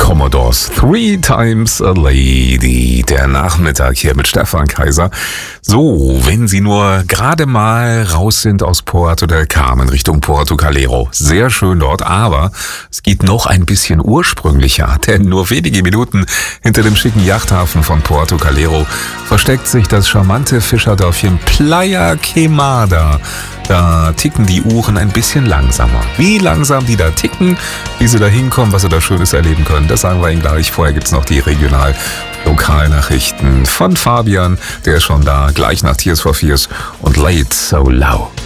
Commodores, Three Times a Lady. Der Nachmittag hier mit Stefan Kaiser. So, wenn Sie nur gerade mal raus sind aus Puerto del Carmen Richtung Porto Calero. Sehr schön dort, aber es geht noch ein bisschen ursprünglicher, denn nur wenige Minuten hinter dem schicken Yachthafen von Porto Calero versteckt sich das charmante Fischerdörfchen Playa Quemada. Da ticken die Uhren ein bisschen langsamer. Wie langsam die da ticken, wie sie da hinkommen, was sie da Schönes erleben können, das sagen wir Ihnen gleich. Vorher gibt's noch die Regional-Lokalnachrichten von Fabian, der ist schon da, gleich nach Tears for Fears und Lay It So Low.